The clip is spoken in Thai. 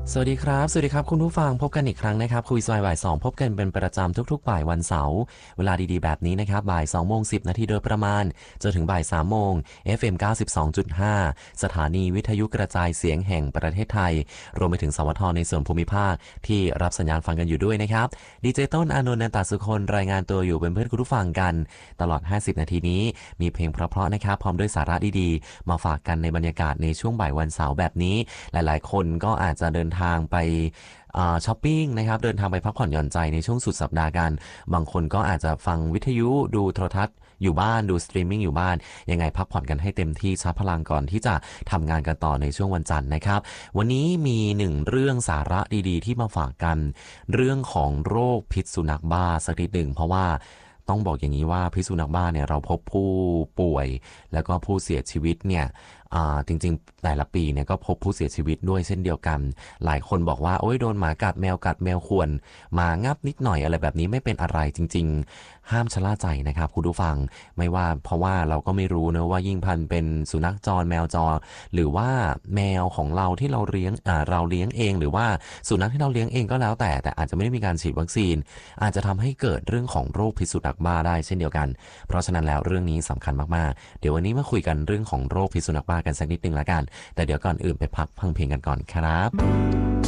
สวัสดีครับคุณผู้ฟังพบกันอีกครั้งนะครับคุยซอยบ่าย2พบกันเป็นประจำทุกๆบ่ายวันเสาร์เวลาดีๆแบบนี้นะครับบ่าย2:10 นาทีโดยประมาณจนถึงบ่าย3โมง FM 92.5สถานีวิทยุกระจายเสียงแห่งประเทศไทยรวมไปถึงสวทในส่วนภูมิภาคที่รับสัญญาณฟังกันอยู่ด้วยนะครับดีเจต้นอานนท์ นันตสุคนรายงานตัวอยู่เป็นเพื่อนคุณผู้ฟังกันตลอด50นาทีนี้มีเพลงเพราะๆนะครับพร้อมด้วยสาระดีๆมาฝากกันในบรรยากาศในช่วงบ่ายวันเสาร์แบบนี้หลายๆคนก็อาจจะเดินทางไปช้อปปิ้งนะครับเดินทางไปพักผ่อนหย่อนใจในช่วงสุดสัปดาห์กันบางคนก็อาจจะฟังวิทยุดูโทรทัศน์อยู่บ้านดูสตรีมมิ่งอยู่บ้านยังไงพักผ่อนกันให้เต็มที่ชาร์จพลังก่อนที่จะทำงานกันต่อในช่วงวันจันทร์นะครับวันนี้มีหนึ่งเรื่องสาระดีๆที่มาฝากกันเรื่องของโรคพิษสุนัขบ้าสักนิดหนึ่งเพราะว่าต้องบอกอย่างนี้ว่าพิษสุนัขบ้าเนี่ยเราพบผู้ป่วยแล้วก็ผู้เสียชีวิตเนี่ยจริงๆแต่ละปีเนี่ยก็พบผู้เสียชีวิตด้วยเช่นเดียวกันหลายคนบอกว่าโอ้ยโดนหมากัดแมวกัดแมวข่วนมางับนิดหน่อยอะไรแบบนี้ไม่เป็นอะไรจริงๆห้ามชะล่าใจนะครับคุณผู้ฟังไม่ว่าเพราะว่าเราก็ไม่รู้นะว่ายิ่งพันเป็นสุนัขจรแมวจรหรือว่าแมวของเราที่เราเลี้ยงเองหรือว่าสุนัขที่เราเลี้ยงเองก็แล้วแต่อาจจะไม่ได้มีการฉีดวัคซีนอาจจะทำให้เกิดเรื่องของโรคพิษสุนัขบ้าได้เช่นเดียวกันเพราะฉะนั้นแล้วเรื่องนี้สำคัญมากๆเดี๋ยววันนี้มาคุยกันเรื่องของโรคพิษสุนัขบ้ากันสักนิดนึงละกันแต่เดี๋ยวก่อนอื่นไปพักฟังเพลงกันก่อนครับ